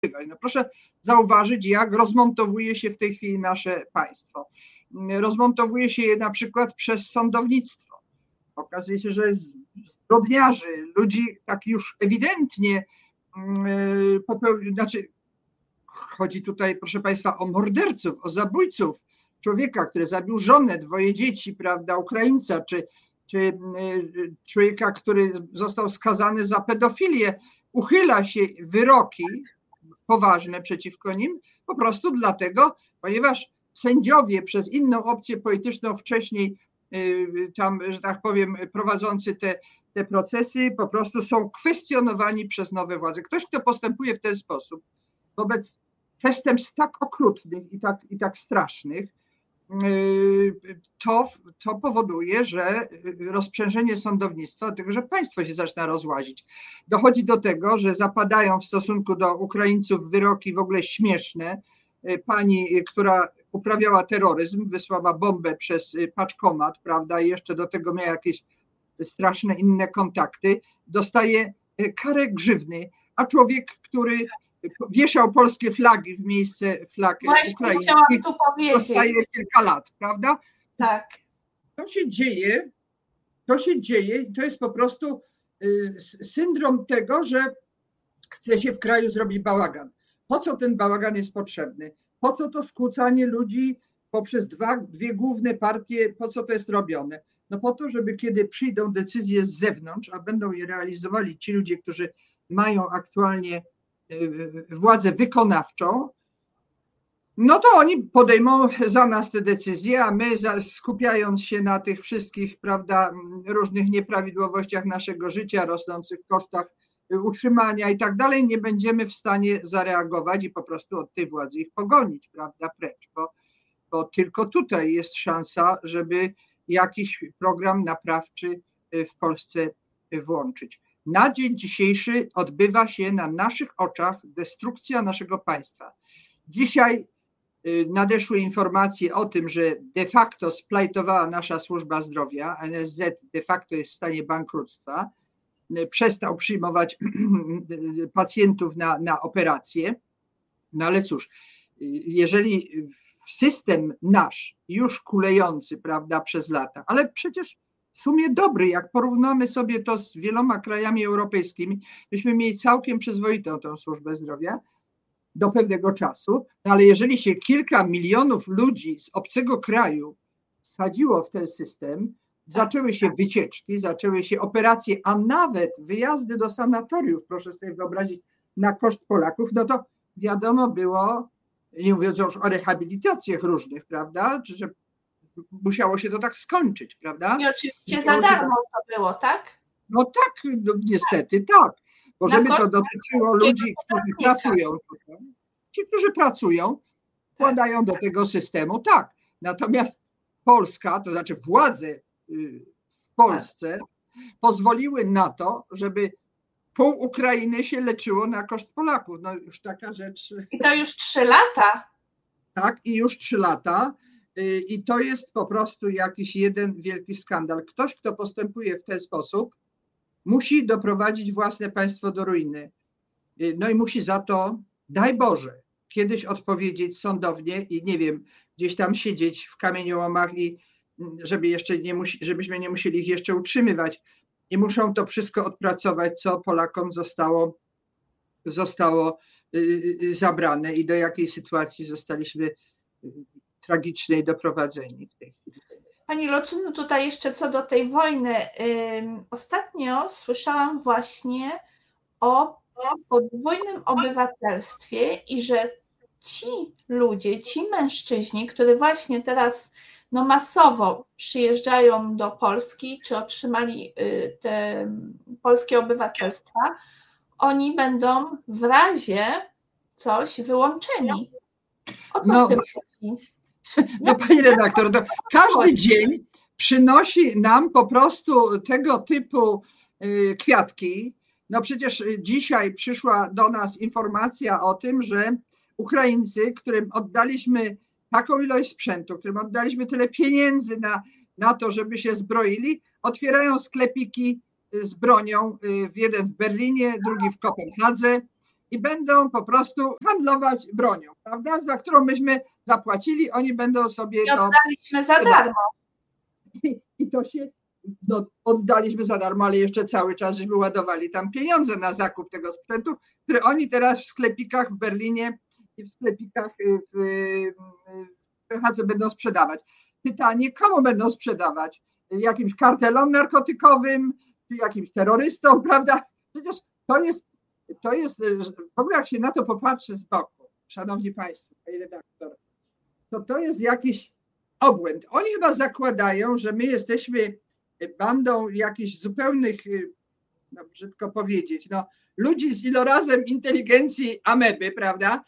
No proszę zauważyć, jak rozmontowuje się w tej chwili nasze państwo. Rozmontowuje się je na przykład przez sądownictwo. Okazuje się, że zbrodniarzy, ludzi tak już ewidentnie chodzi tutaj, proszę Państwa, o morderców, o zabójców, człowieka, który zabił żonę, 2 dzieci, prawda, Ukraińca, czy człowieka, który został skazany za pedofilię, uchyla się wyroki poważne przeciwko nim, po prostu dlatego, ponieważ sędziowie przez inną opcję polityczną wcześniej tam, że tak powiem, prowadzący te procesy, po prostu są kwestionowani przez nowe władze. Ktoś, kto postępuje w ten sposób wobec przestępstw tak okrutnych i tak strasznych, to powoduje, że rozprzężenie sądownictwa, dlatego że państwo się zaczyna rozłazić. Dochodzi do tego, że zapadają w stosunku do Ukraińców wyroki w ogóle śmieszne. Pani, która uprawiała terroryzm, wysłała bombę przez paczkomat, prawda, i jeszcze do tego miała jakieś straszne inne kontakty, dostaje karę grzywny, a człowiek, który wieszał polskie flagi w miejsce flag ukraińskich, dostaje kilka lat, prawda? Tak. To się dzieje i to jest po prostu syndrom tego, że chce się w kraju zrobić bałagan. Po co ten bałagan jest potrzebny? Po co to skłócanie ludzi poprzez dwie główne partie, po co to jest robione? No po to, żeby kiedy przyjdą decyzje z zewnątrz, a będą je realizowali ci ludzie, którzy mają aktualnie władzę wykonawczą, no to oni podejmą za nas te decyzje, a my skupiając się na tych wszystkich, prawda, różnych nieprawidłowościach naszego życia, rosnących kosztach utrzymania i tak dalej, nie będziemy w stanie zareagować i po prostu od tej władzy ich pogonić, prawda, precz, bo tylko tutaj jest szansa, żeby jakiś program naprawczy w Polsce włączyć. Na dzień dzisiejszy odbywa się na naszych oczach destrukcja naszego państwa. Dzisiaj nadeszły informacje o tym, że de facto splajtowała nasza służba zdrowia, NSZ de facto jest w stanie bankructwa, przestał przyjmować pacjentów na operacje. No ale cóż, jeżeli system nasz już kulejący, prawda, przez lata, ale przecież w sumie dobry, jak porównamy sobie to z wieloma krajami europejskimi, myśmy mieli całkiem przyzwoitą tą służbę zdrowia do pewnego czasu, no ale jeżeli się kilka milionów ludzi z obcego kraju wsadziło w ten system, zaczęły się wycieczki, zaczęły się operacje, a nawet wyjazdy do sanatoriów, proszę sobie wyobrazić, na koszt Polaków, no to wiadomo było, nie mówiąc już o rehabilitacjach różnych, prawda, że musiało się to tak skończyć, prawda? I oczywiście za darmo to było, tak? No tak, no, niestety tak, bo żeby to dotyczyło ludzi, którzy pracują tutaj, ci, którzy pracują, wkładają do tego systemu, tak. Natomiast Polska, to znaczy władze w Polsce pozwoliły na to, żeby pół Ukrainy się leczyło na koszt Polaków. No już taka rzecz. I to już 3 lata. Tak, i już 3 lata. I to jest po prostu jakiś jeden wielki skandal. Ktoś, kto postępuje w ten sposób, musi doprowadzić własne państwo do ruiny. No i musi za to, daj Boże, kiedyś odpowiedzieć sądownie i nie wiem, gdzieś tam siedzieć w kamieniołomach i żebyśmy nie musieli ich jeszcze utrzymywać. I muszą to wszystko odpracować, co Polakom zostało zabrane i do jakiej sytuacji zostaliśmy tragicznej doprowadzeni w tej chwili. Pani Lucyno, tutaj jeszcze co do tej wojny. Ostatnio słyszałam właśnie o podwójnym obywatelstwie i że ci ludzie, ci mężczyźni, którzy właśnie teraz masowo przyjeżdżają do Polski, czy otrzymali te polskie obywatelstwa, oni będą w razie coś wyłączeni. No pani redaktor, każdy dzień przynosi nam po prostu tego typu kwiatki. No przecież dzisiaj przyszła do nas informacja o tym, że Ukraińcy, którym oddaliśmy taką ilość sprzętu, którym oddaliśmy tyle pieniędzy na to, żeby się zbroili, otwierają sklepiki z bronią, jeden w Berlinie, drugi w Kopenhadze, i będą po prostu handlować bronią, prawda, za którą myśmy zapłacili, oni będą sobie I oddaliśmy za darmo. I to się oddaliśmy za darmo, ale jeszcze cały czas żeśmy ładowali tam pieniądze na zakup tego sprzętu, który oni teraz w sklepikach w Berlinie i w sklepikach w THC będą sprzedawać. Pytanie, komu będą sprzedawać? Jakimś kartelom narkotykowym, czy jakimś terrorystom, prawda? Przecież to jest, w ogóle jak się na to popatrzy z boku, szanowni państwo, pani redaktor, to jest jakiś obłęd. Oni chyba zakładają, że my jesteśmy bandą jakichś zupełnych, no brzydko powiedzieć, no, ludzi z ilorazem inteligencji ameby, prawda?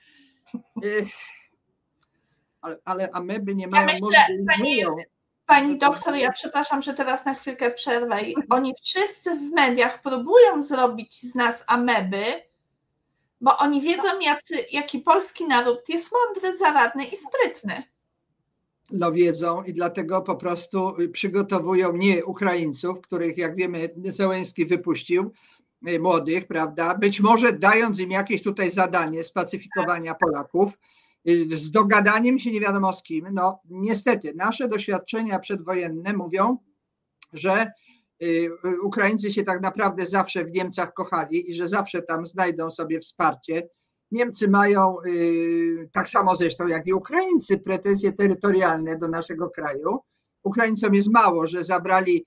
Ale ameby nie mają mózgu i żyją. Pani doktor, ja przepraszam, że teraz na chwilkę przerwę. Oni wszyscy w mediach próbują zrobić z nas ameby, bo oni wiedzą, jaki polski naród jest mądry, zaradny i sprytny. No wiedzą i dlatego po prostu przygotowują nie Ukraińców, których jak wiemy Zełenski wypuścił, młodych, prawda, być może dając im jakieś tutaj zadanie spacyfikowania Polaków, z dogadaniem się nie wiadomo z kim. No niestety nasze doświadczenia przedwojenne mówią, że Ukraińcy się tak naprawdę zawsze w Niemcach kochali i że zawsze tam znajdą sobie wsparcie. Niemcy mają, tak samo zresztą jak i Ukraińcy, pretensje terytorialne do naszego kraju. Ukraińcom jest mało, że zabrali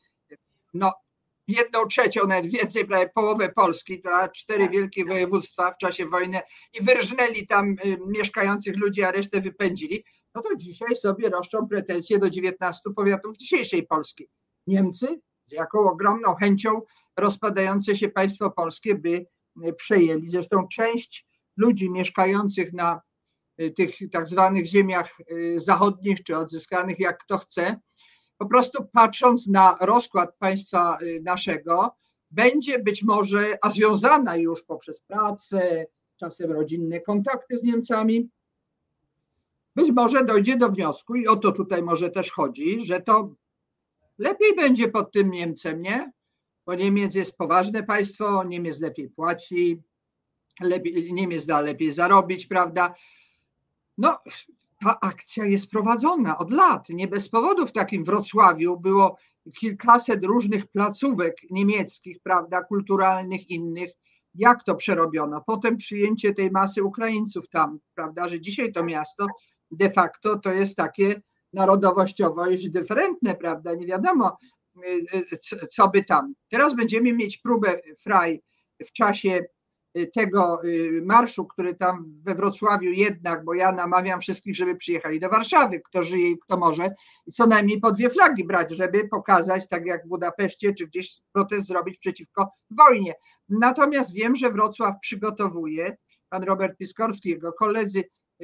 1/3, nawet więcej, prawie połowę Polski, to 4 wielkie województwa w czasie wojny i wyrżnęli tam mieszkających ludzi, a resztę wypędzili. No to dzisiaj sobie roszczą pretensje do 19 powiatów dzisiejszej Polski. Niemcy z jaką ogromną chęcią rozpadające się państwo polskie by przejęli. Zresztą część ludzi mieszkających na tych tak zwanych ziemiach zachodnich czy odzyskanych, jak kto chce, po prostu patrząc na rozkład państwa naszego, będzie być może, a związana już poprzez pracę, czasem rodzinne kontakty z Niemcami, być może dojdzie do wniosku, i o to tutaj może też chodzi, że to lepiej będzie pod tym Niemcem, nie? Bo Niemiec jest poważne państwo, Niemiec lepiej płaci, Niemiec da lepiej zarobić, prawda? No, ta akcja jest prowadzona od lat, nie bez powodu. W takim Wrocławiu było kilkaset różnych placówek niemieckich, prawda, kulturalnych, innych. Jak to przerobiono? Potem przyjęcie tej masy Ukraińców tam, prawda, że dzisiaj to miasto de facto to jest takie narodowościowo już dyferentne, prawda, nie wiadomo co by tam. Teraz będziemy mieć próbę fraj w czasie tego marszu, który tam we Wrocławiu jednak, bo ja namawiam wszystkich, żeby przyjechali do Warszawy, kto żyje i kto może, co najmniej po 2 flagi brać, żeby pokazać, tak jak w Budapeszcie, czy gdzieś protest zrobić przeciwko wojnie. Natomiast wiem, że Wrocław przygotowuje, pan Robert Piskorski, jego koledzy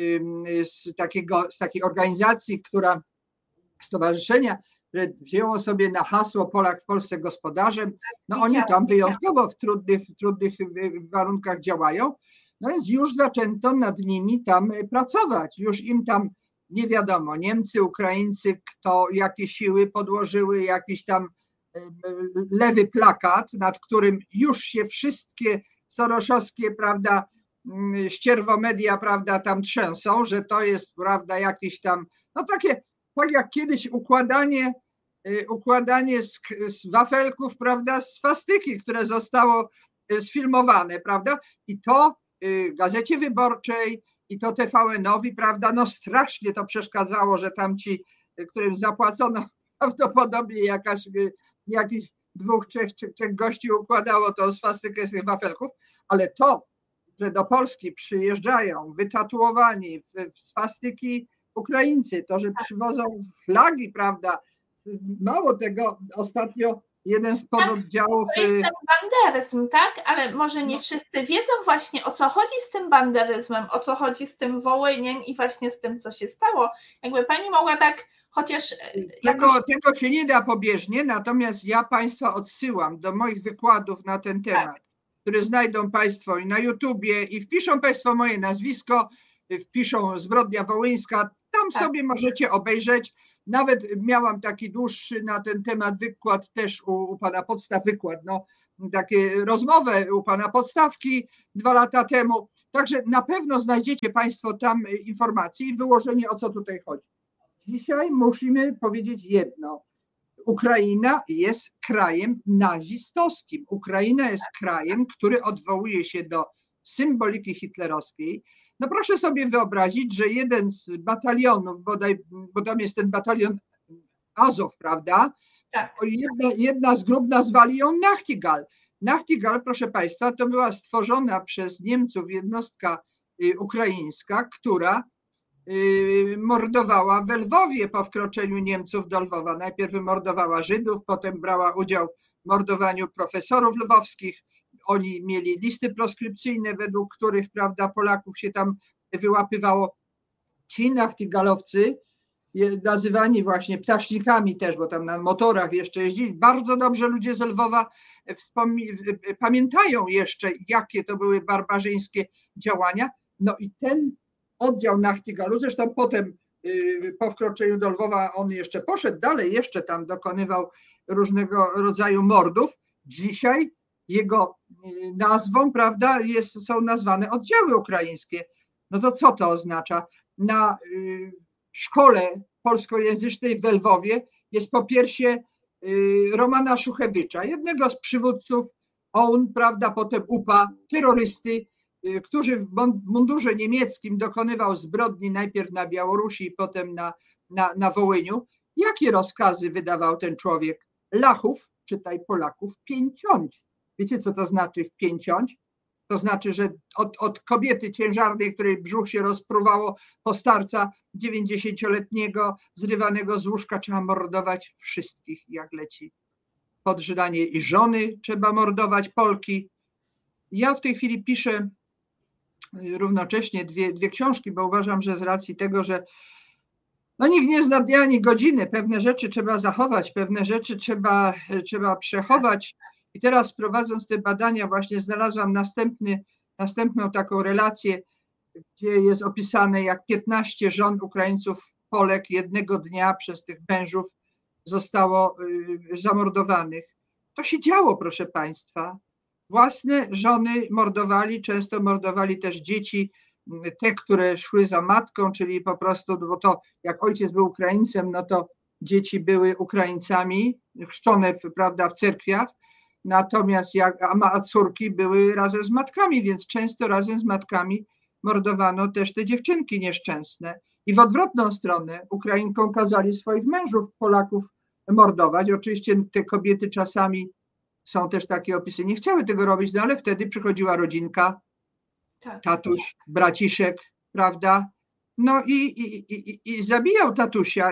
z takiej organizacji, stowarzyszenia, które wzięło sobie na hasło Polak w Polsce gospodarzem, no oni tam wyjątkowo w trudnych warunkach działają, no więc już zaczęto nad nimi tam pracować, już im tam nie wiadomo, Niemcy, Ukraińcy, kto jakie siły podłożyły, jakiś tam lewy plakat, nad którym już się wszystkie soroszowskie, prawda, ścierwomedia, prawda, tam trzęsą, że to jest, prawda, jakieś tam, no takie, tak jak kiedyś układanie z wafelków, prawda, z swastyki, które zostało sfilmowane, prawda, i to Gazecie Wyborczej, i to TVN-owi, prawda, no strasznie to przeszkadzało, że tam ci, którym zapłacono prawdopodobnie jakichś 2, 3 gości układało tą swastykę z tych wafelków, ale to, że do Polski przyjeżdżają wytatuowani w swastyki Ukraińcy, to, że przywożą flagi, prawda, mało tego, ostatnio jeden z pododdziałów... To jest ten banderyzm, tak? Ale może nie wszyscy wiedzą właśnie, o co chodzi z tym banderyzmem, o co chodzi z tym Wołyniem i właśnie z tym, co się stało. Jakby pani mogła tak chociaż... Tego się nie da pobieżnie, natomiast ja państwa odsyłam do moich wykładów na ten temat, które znajdą państwo i na YouTubie, i wpiszą państwo moje nazwisko, wpiszą Zbrodnia Wołyńska, tam sobie możecie obejrzeć. Nawet miałam taki dłuższy na ten temat wykład też u pana Podstaw, takie rozmowę u pana Podstawki 2 lata temu. Także na pewno znajdziecie Państwo tam informacje i wyłożenie, o co tutaj chodzi. Dzisiaj musimy powiedzieć jedno. Ukraina jest krajem nazistowskim. Ukraina jest krajem, który odwołuje się do symboliki hitlerowskiej. No proszę sobie wyobrazić, że jeden z batalionów, bodaj, bo tam jest ten batalion Azow, prawda? Tak. Jedna z grup nazwali ją Nachtigal. Nachtigal, proszę Państwa, to była stworzona przez Niemców jednostka ukraińska, która mordowała we Lwowie po wkroczeniu Niemców do Lwowa. Najpierw mordowała Żydów, potem brała udział w mordowaniu profesorów lwowskich. Oni mieli listy proskrypcyjne, według których, prawda, Polaków się tam wyłapywało. Ci nachtigalowcy, nazywani właśnie ptasznikami też, bo tam na motorach jeszcze jeździli, bardzo dobrze ludzie z Lwowa pamiętają jeszcze, jakie to były barbarzyńskie działania. No i ten oddział Nachtigalu, zresztą potem po wkroczeniu do Lwowa on jeszcze poszedł dalej, jeszcze tam dokonywał różnego rodzaju mordów. Dzisiaj jego nazwą, prawda, są nazwane oddziały ukraińskie. No to co to oznacza? Na szkole polskojęzycznej w Lwowie jest po piersie Romana Szuchewicza, jednego z przywódców OUN, prawda, potem UPA, terrorysty, który w mundurze niemieckim dokonywał zbrodni najpierw na Białorusi, potem na Wołyniu. Jakie rozkazy wydawał ten człowiek? Lachów, czytaj Polaków, pięciąć. Wiecie, co to znaczy wpięciąć? To znaczy, że od kobiety ciężarnej, której brzuch się rozpruwało, po starca 90-letniego zrywanego z łóżka trzeba mordować wszystkich, jak leci. Podrzynanie i żony trzeba mordować, Polki. Ja w tej chwili piszę równocześnie dwie książki, bo uważam, że z racji tego, że no nikt nie zna dnia ani godziny, pewne rzeczy trzeba zachować, pewne rzeczy trzeba przechować. I teraz prowadząc te badania właśnie znalazłam następną taką relację, gdzie jest opisane, jak 15 żon Ukraińców, Polek jednego dnia przez tych mężów zostało zamordowanych. To się działo, proszę Państwa. Własne żony mordowali, często mordowali też dzieci, te, które szły za matką, czyli po prostu, bo to jak ojciec był Ukraińcem, no to dzieci były Ukraińcami, chrzczone, prawda, w cerkwiach, natomiast a córki były razem z matkami, więc często razem z matkami mordowano też te dziewczynki nieszczęsne. I w odwrotną stronę Ukrainkom kazali swoich mężów, Polaków, mordować. Oczywiście te kobiety czasami, są też takie opisy, nie chciały tego robić, no ale wtedy przychodziła rodzinka, tak, tatuś, braciszek, prawda? No i zabijał tatusia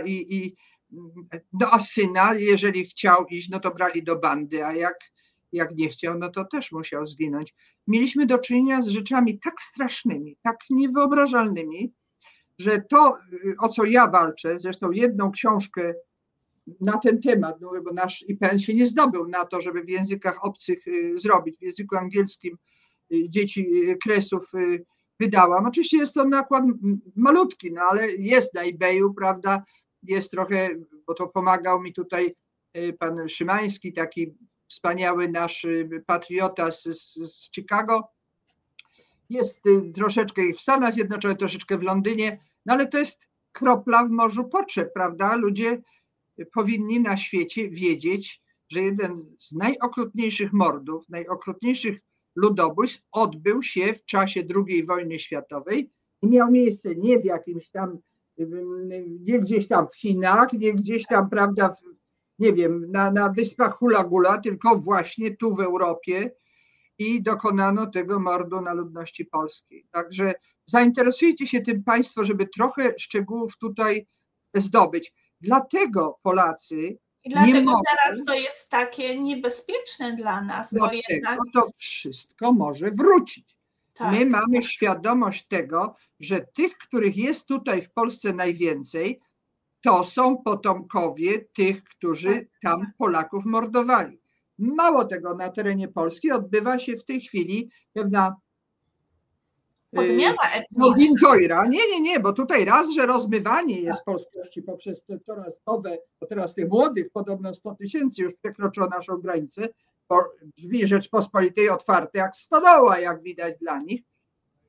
a syna, jeżeli chciał iść, no to brali do bandy, a jak nie chciał, no to też musiał zginąć. Mieliśmy do czynienia z rzeczami tak strasznymi, tak niewyobrażalnymi, że to, o co ja walczę, zresztą jedną książkę na ten temat, no bo nasz IPN się nie zdobył na to, żeby w językach obcych zrobić, w języku angielskim dzieci Kresów wydałam. Oczywiście jest to nakład malutki, no ale jest na eBayu, prawda, jest trochę, bo to pomagał mi tutaj pan Szymański, taki wspaniały nasz patriota z Chicago. Jest troszeczkę w Stanach Zjednoczonych, troszeczkę w Londynie, no ale to jest kropla w morzu potrzeb, prawda? Ludzie powinni na świecie wiedzieć, że jeden z najokrutniejszych mordów, najokrutniejszych ludobójstw odbył się w czasie II wojny światowej i miał miejsce nie w jakimś tam, nie gdzieś tam w Chinach, nie gdzieś tam, prawda, nie wiem, na wyspach Hula Gula, tylko właśnie tu w Europie i dokonano tego mordu na ludności polskiej. Także zainteresujcie się tym Państwo, żeby trochę szczegółów tutaj zdobyć. Dlatego Polacy i dlatego nie mogą, teraz to jest takie niebezpieczne dla nas, bo jednak to wszystko może wrócić. Tak, My mamy świadomość tego, że tych, których jest tutaj w Polsce najwięcej, to są potomkowie tych, którzy tam Polaków mordowali. Mało tego, na terenie Polski odbywa się w tej chwili pewna podmiana etniczna. Nie, bo tutaj raz, że rozmywanie jest polskości poprzez te coraz nowe, bo teraz tych młodych podobno 100 000 już przekroczyło naszą granicę, bo drzwi Rzeczpospolitej otwarte jak stodoła, jak widać dla nich.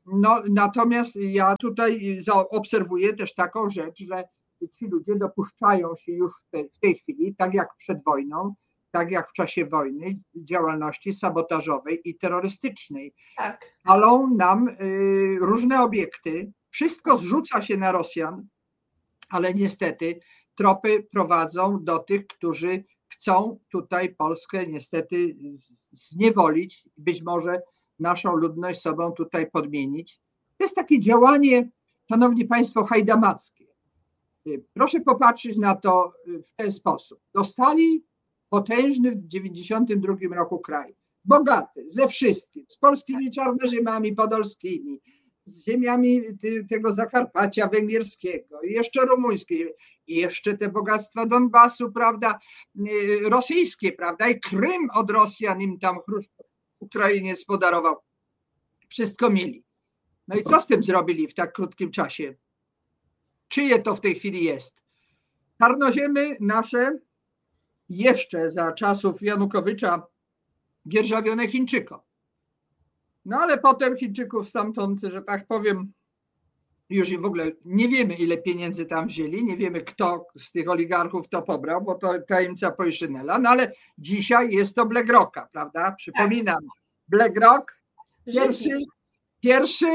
No, natomiast ja tutaj obserwuję też taką rzecz, że ci ludzie dopuszczają się już w tej chwili, tak jak przed wojną, tak jak w czasie wojny, działalności sabotażowej i terrorystycznej. Tak. Palą nam różne obiekty, wszystko zrzuca się na Rosjan, ale niestety tropy prowadzą do tych, którzy chcą tutaj Polskę niestety zniewolić, być może naszą ludność sobą tutaj podmienić. To jest takie działanie, szanowni państwo, hajdamackie. Proszę popatrzeć na to w ten sposób. Dostali potężny w 1992 roku kraj, bogaty ze wszystkim, z polskimi czarnoziemami podolskimi, z ziemiami tego Zakarpacia węgierskiego, i jeszcze rumuńskiej, i jeszcze te bogactwa Donbasu, prawda, rosyjskie, prawda, i Krym od Rosjan im tam Ukrainiec podarował. Wszystko mieli. No i co z tym zrobili w tak krótkim czasie? Czyje to w tej chwili jest? Czarnoziemy nasze jeszcze za czasów Janukowycza dzierżawione Chińczykom. No ale potem Chińczyków stamtąd, że tak powiem, już w ogóle nie wiemy, ile pieniędzy tam wzięli, nie wiemy, kto z tych oligarchów to pobrał, bo to tajemnica Poliszynela, no ale dzisiaj jest to BlackRocka, prawda? Przypominam, BlackRock, pierwszy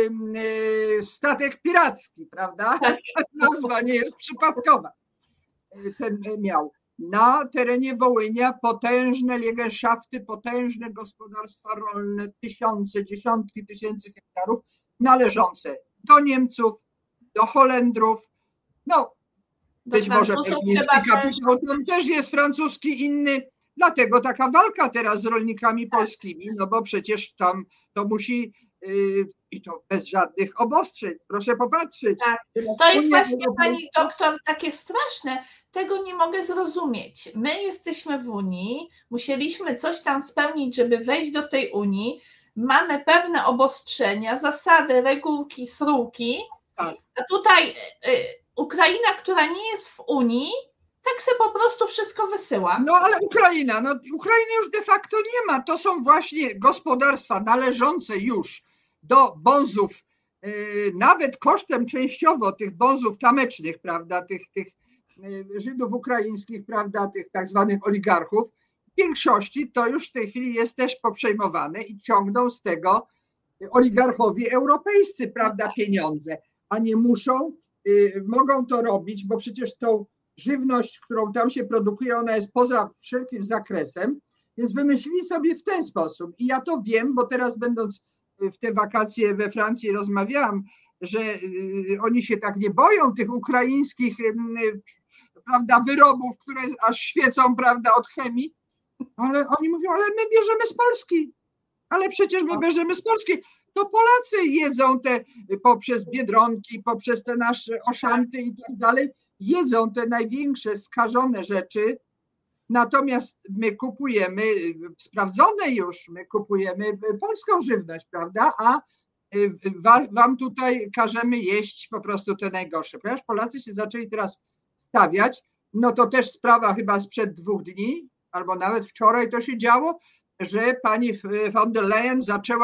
statek piracki, prawda? Nazwa nie jest przypadkowa. Ten miał. Na terenie Wołynia potężne Liegenschafty, potężne gospodarstwa rolne, tysiące, dziesiątki tysięcy hektarów należące do Niemców, do Holendrów, no być może belgijski kapitał, tam też jest francuski inny, dlatego taka walka teraz z rolnikami polskimi, no bo przecież tam to musi i to bez żadnych obostrzeń, proszę popatrzeć. Tak. To jest właśnie, pani doktor, takie straszne, tego nie mogę zrozumieć. My jesteśmy w Unii, musieliśmy coś tam spełnić, żeby wejść do tej Unii, mamy pewne obostrzenia, zasady, regułki, srółki, a tutaj Ukraina, która nie jest w Unii, tak se po prostu wszystko wysyła. No ale Ukraina, no Ukrainy już de facto nie ma, to są właśnie gospodarstwa należące już do bonzów, nawet kosztem częściowo tych bonzów tamecznych, prawda, tych Żydów ukraińskich, prawda, tych tak zwanych oligarchów, w większości to już w tej chwili jest też poprzejmowane i ciągną z tego oligarchowie europejscy, prawda, pieniądze, a nie muszą, mogą to robić, bo przecież tą żywność, którą tam się produkuje, ona jest poza wszelkim zakresem, więc wymyślili sobie w ten sposób. I ja to wiem, bo teraz będąc w te wakacje we Francji rozmawiałam, że oni się tak nie boją tych ukraińskich, prawda, wyrobów, które aż świecą, prawda, od chemii, ale oni mówią, ale my bierzemy z Polski, ale przecież my bierzemy z Polski. To Polacy jedzą te poprzez Biedronki, poprzez te nasze Oszanty i tak dalej, jedzą te największe skażone rzeczy, natomiast my kupujemy sprawdzone już, my kupujemy polską żywność, prawda, a wam tutaj każemy jeść po prostu te najgorsze. Ponieważ Polacy się zaczęli teraz stawiać, no to też sprawa chyba sprzed 2 dni, albo nawet wczoraj to się działo, że pani von der Leyen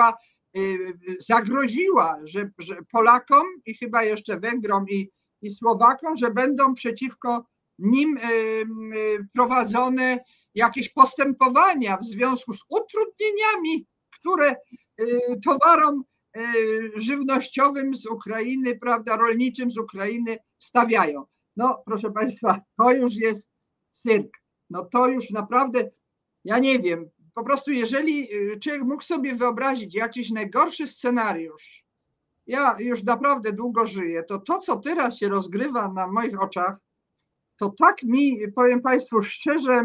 zagroziła, że Polakom i chyba jeszcze Węgrom i Słowakom, że będą przeciwko nim prowadzone jakieś postępowania w związku z utrudnieniami, które towarom żywnościowym z Ukrainy, prawda, rolniczym z Ukrainy stawiają. No proszę państwa, to już jest cyrk. No to już naprawdę, ja nie wiem, po prostu jeżeli człowiek mógł sobie wyobrazić jakiś najgorszy scenariusz, ja już naprawdę długo żyję, to co teraz się rozgrywa na moich oczach, to tak mi, powiem państwu szczerze,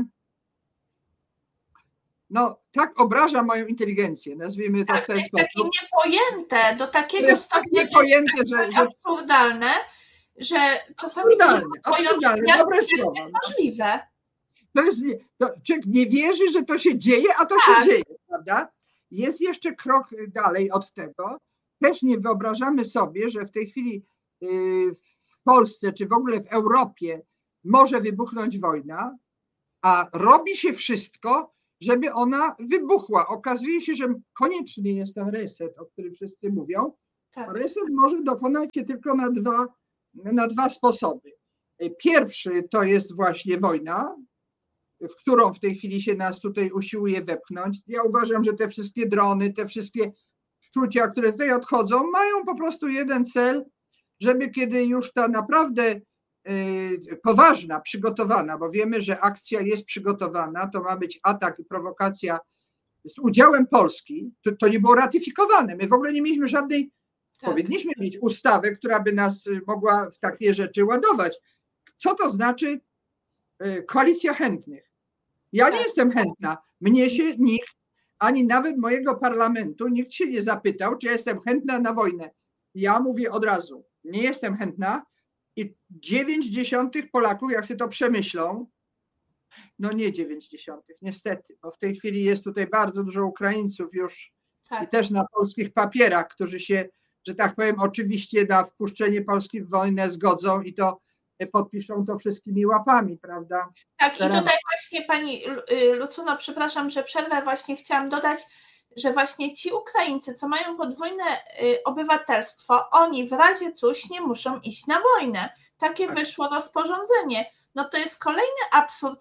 no tak obraża moją inteligencję, nazwijmy to w ten sposób. To jest takie niepojęte, do takiego stopnia niepojęte, że absurdalne, że czasami absurdalne, dobre słowo. To jest możliwe. Człowiek nie wierzy, że to się dzieje, a to się dzieje, prawda? Jest jeszcze krok dalej od tego. Też nie wyobrażamy sobie, że w tej chwili w Polsce, czy w ogóle w Europie może wybuchnąć wojna, a robi się wszystko, żeby ona wybuchła. Okazuje się, że konieczny jest ten reset, o którym wszyscy mówią, Tak. Reset może dokonać się tylko na dwa sposoby. Pierwszy to jest właśnie wojna, w którą w tej chwili się nas tutaj usiłuje wepchnąć. Ja uważam, że te wszystkie drony, te wszystkie szczucia, które tutaj odchodzą, mają po prostu jeden cel, żeby kiedy już ta naprawdę poważna, przygotowana, bo wiemy, że akcja jest przygotowana, to ma być atak i prowokacja z udziałem Polski, to nie było ratyfikowane. My w ogóle nie mieliśmy żadnej, powinniśmy mieć ustawę, która by nas mogła w takie rzeczy ładować. Co to znaczy koalicja chętnych? Ja nie jestem chętna. Mnie się nikt, ani nawet mojego parlamentu, nikt się nie zapytał, czy ja jestem chętna na wojnę. Ja mówię od razu, nie jestem chętna i 9/10 Polaków, jak sobie to przemyślą, no nie 9/10, niestety, bo w tej chwili jest tutaj bardzo dużo Ukraińców już i też na polskich papierach, którzy się, że tak powiem, oczywiście na wpuszczenie Polski w wojnę zgodzą i to podpiszą to wszystkimi łapami, prawda? Tak, i tutaj właśnie pani Lucuno, przepraszam, że przerwę, właśnie chciałam dodać, że właśnie ci Ukraińcy, co mają podwójne obywatelstwo, oni w razie coś nie muszą iść na wojnę. Takie wyszło rozporządzenie. No to jest kolejny absurd,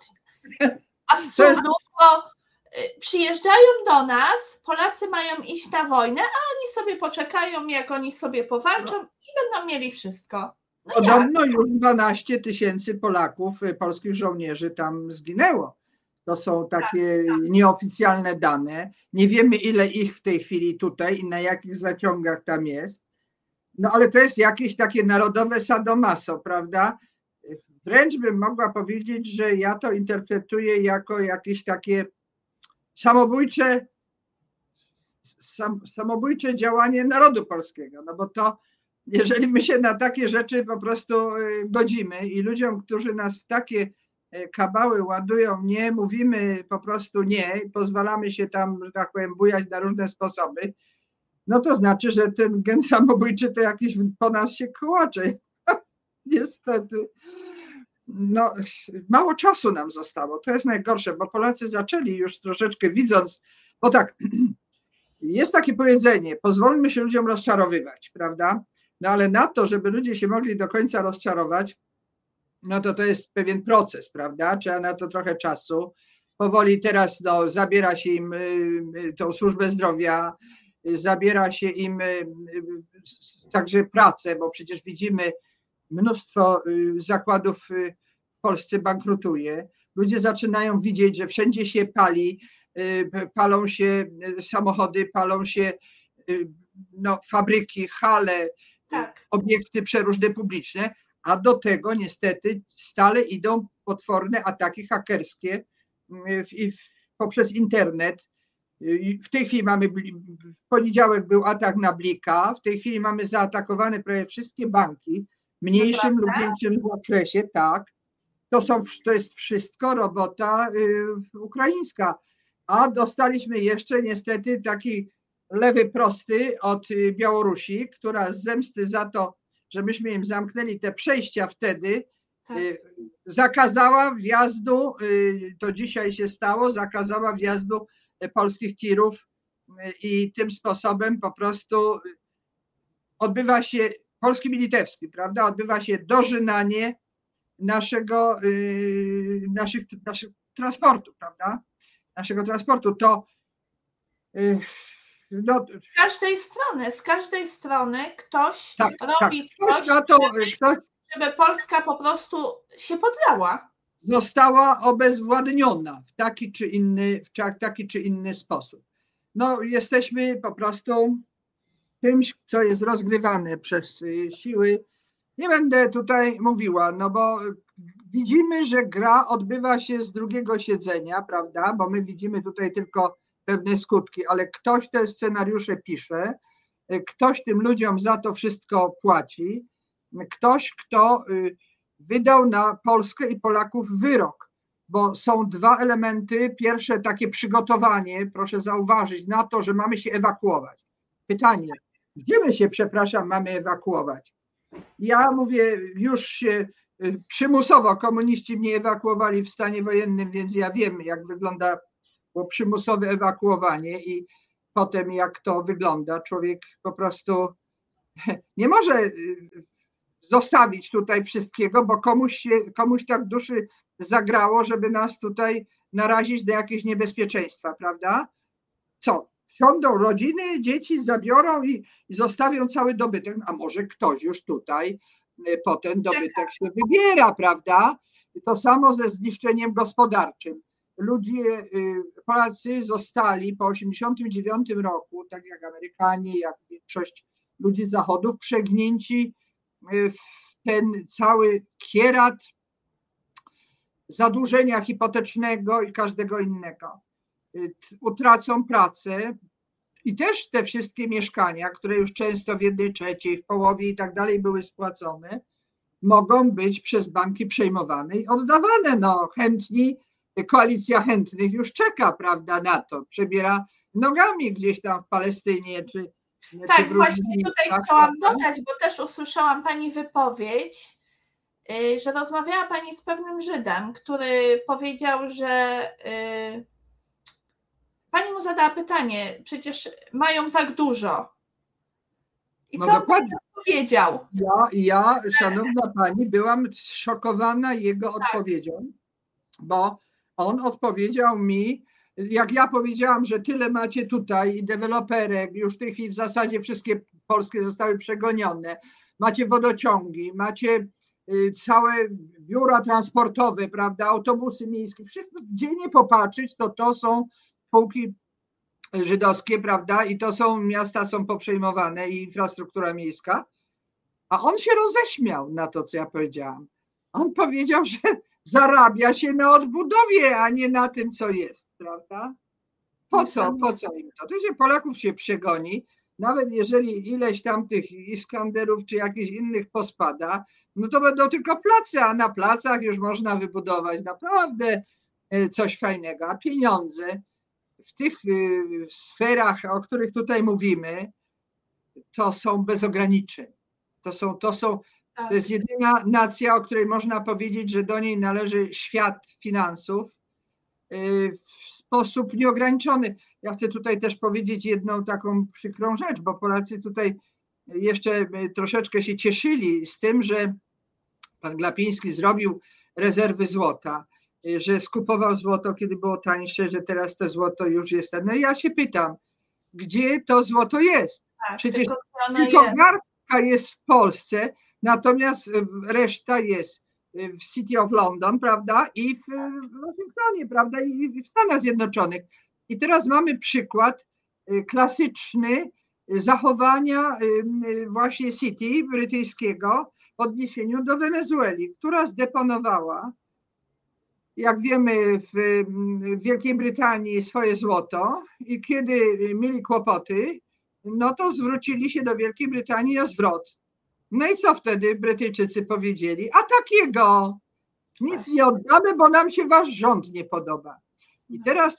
bo przyjeżdżają do nas, Polacy mają iść na wojnę, a oni sobie poczekają, jak oni sobie powalczą i będą mieli wszystko. No podobno już 12 000 Polaków, polskich żołnierzy tam zginęło. To są takie nieoficjalne dane. Nie wiemy, ile ich w tej chwili tutaj i na jakich zaciągach tam jest. No ale to jest jakieś takie narodowe sadomaso, prawda? Wręcz bym mogła powiedzieć, że ja to interpretuję jako jakieś takie samobójcze działanie narodu polskiego. No bo to, jeżeli my się na takie rzeczy po prostu godzimy i ludziom, którzy nas w takie kabały ładują, nie, mówimy po prostu nie, pozwalamy się tam, że tak powiem, bujać na różne sposoby, no to znaczy, że ten gen samobójczy to jakiś po nas się kołacze. Niestety. No, mało czasu nam zostało, to jest najgorsze, bo Polacy zaczęli już troszeczkę widząc, bo tak, jest takie powiedzenie, pozwólmy się ludziom rozczarowywać, prawda? No ale na to, żeby ludzie się mogli do końca rozczarować, no to jest pewien proces, prawda? Trzeba na to trochę czasu. Powoli teraz zabiera się im tą służbę zdrowia, zabiera się im także pracę, bo przecież widzimy, mnóstwo zakładów w Polsce bankrutuje. Ludzie zaczynają widzieć, że wszędzie się pali, palą się samochody, palą się fabryki, hale, obiekty przeróżne publiczne, a do tego niestety stale idą potworne ataki hakerskie poprzez internet. W tej chwili mamy, w poniedziałek był atak na Blika, w tej chwili mamy zaatakowane prawie wszystkie banki, w mniejszym lub większym zakresie, tak. To jest wszystko robota ukraińska. A dostaliśmy jeszcze niestety taki lewy prosty od Białorusi, która z zemsty za to, że myśmy im zamknęli te przejścia wtedy, zakazała wjazdu, to dzisiaj się stało, zakazała wjazdu polskich tirów i tym sposobem po prostu odbywa się, polski i litewski, prawda, odbywa się dożynanie naszych transportu, prawda, naszego transportu. To z każdej strony ktoś robi coś, żeby Polska po prostu się poddała. Została obezwładniona w taki czy inny sposób. No, jesteśmy po prostu czymś, co jest rozgrywane przez siły. Nie będę tutaj mówiła, no bo widzimy, że gra odbywa się z drugiego siedzenia, prawda, bo my widzimy tutaj tylko pewne skutki, ale ktoś te scenariusze pisze, ktoś tym ludziom za to wszystko płaci, ktoś, kto wydał na Polskę i Polaków wyrok, bo są dwa elementy. Pierwsze, takie przygotowanie, proszę zauważyć, na to, że mamy się ewakuować. Pytanie, gdzie my się, przepraszam, mamy ewakuować? Ja mówię, już się przymusowo komuniści mnie ewakuowali w stanie wojennym, więc ja wiem, jak wygląda przymusowe ewakuowanie i potem jak to wygląda. Człowiek po prostu nie może zostawić tutaj wszystkiego, bo komuś tak duszy zagrało, żeby nas tutaj narazić do jakiegoś niebezpieczeństwa, prawda? Co? Wsiądą rodziny, dzieci zabiorą i zostawią cały dobytek, a może ktoś już tutaj po ten dobytek się wybiera, prawda? To samo ze zniszczeniem gospodarczym. Polacy zostali po 1989 roku, tak jak Amerykanie, jak większość ludzi z Zachodu, wprzęgnięci w ten cały kierat zadłużenia hipotecznego i każdego innego. Utracą pracę i też te wszystkie mieszkania, które już często w 1/3, w połowie i tak dalej były spłacone, mogą być przez banki przejmowane i oddawane. No, koalicja chętnych już czeka, prawda, na to. Przebiera nogami gdzieś tam w Palestynie czy tak, właśnie tutaj chciałam dodać, bo też usłyszałam Pani wypowiedź, że rozmawiała Pani z pewnym Żydem, który powiedział, że Pani mu zadała pytanie, przecież mają tak dużo. I co on powiedział? Ja, szanowna Pani, byłam zszokowana jego odpowiedzią, bo on odpowiedział mi, jak ja powiedziałam, że tyle macie tutaj i deweloperek, już w tej chwili w zasadzie wszystkie polskie zostały przegonione, macie wodociągi, macie całe biura transportowe, prawda, autobusy miejskie, wszystko, gdzie nie popatrzeć, to są spółki żydowskie, prawda, i to są, miasta są poprzejmowane i infrastruktura miejska, a on się roześmiał na to, co ja powiedziałam. On powiedział, że zarabia się na odbudowie, a nie na tym, co jest, prawda? Po co im to? To się Polaków się przegoni, nawet jeżeli ileś tam tych Iskanderów czy jakichś innych pospada, no to będą tylko place, a na placach już można wybudować naprawdę coś fajnego, a pieniądze w tych sferach, o których tutaj mówimy, to są bez ograniczeń. To jest jedyna nacja, o której można powiedzieć, że do niej należy świat finansów w sposób nieograniczony. Ja chcę tutaj też powiedzieć jedną taką przykrą rzecz, bo Polacy tutaj jeszcze troszeczkę się cieszyli z tym, że pan Glapiński zrobił rezerwy złota, że skupował złoto, kiedy było tańsze, że teraz to złoto już jest. No i ja się pytam, gdzie to złoto jest? Przecież tylko garstka jest w Polsce, natomiast reszta jest w City of London, prawda, i w Waszyngtonie, prawda, i w Stanach Zjednoczonych. I teraz mamy przykład klasyczny zachowania właśnie City brytyjskiego w odniesieniu do Wenezueli, która zdeponowała, jak wiemy, w Wielkiej Brytanii swoje złoto i kiedy mieli kłopoty, no to zwrócili się do Wielkiej Brytanii o zwrot. No i co wtedy Brytyjczycy powiedzieli? A takiego nic nie oddamy, bo nam się wasz rząd nie podoba. I teraz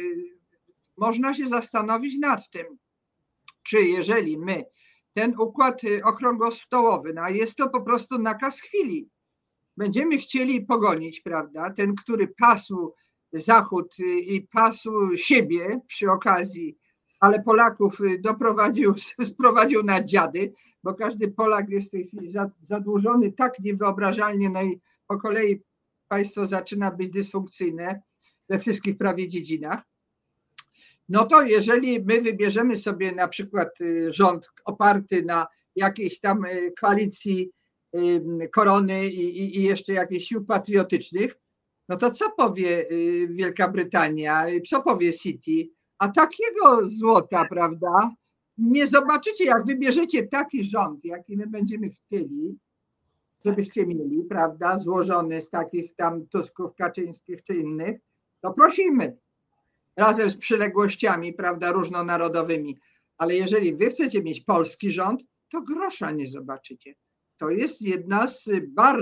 można się zastanowić nad tym, czy jeżeli my ten układ okrągłostołowy, no a jest to po prostu nakaz chwili, będziemy chcieli pogonić, prawda, ten, który pasł Zachód i pasł siebie przy okazji, ale Polaków sprowadził na dziady, bo każdy Polak jest w tej chwili zadłużony tak niewyobrażalnie, no i po kolei państwo zaczyna być dysfunkcyjne we wszystkich prawie dziedzinach. No to jeżeli my wybierzemy sobie na przykład rząd oparty na jakiejś tam koalicji Korony i jeszcze jakichś sił patriotycznych, no to co powie Wielka Brytania, co powie City? A takiego złota, prawda, nie zobaczycie, jak wybierzecie taki rząd, jaki my będziemy chcieli, żebyście mieli, prawda, złożony z takich tam Tusków, Kaczyńskich czy innych, to prosimy, razem z przyległościami, prawda, różnonarodowymi. Ale jeżeli wy chcecie mieć polski rząd, to grosza nie zobaczycie. To jest jedna z